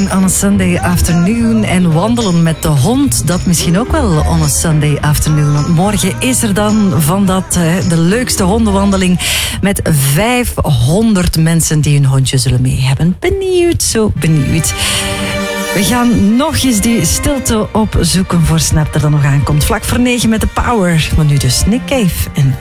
Walking on a Sunday afternoon. En wandelen met de hond, dat misschien ook wel on a Sunday afternoon. Want morgen is er dan van dat de leukste hondenwandeling met 500 mensen die hun hondje zullen mee hebben. Benieuwd, zo benieuwd. We gaan nog eens die stilte opzoeken voor Snap dat er nog aankomt. Vlak voor 9 met de Power. Maar nu dus Nick Cave en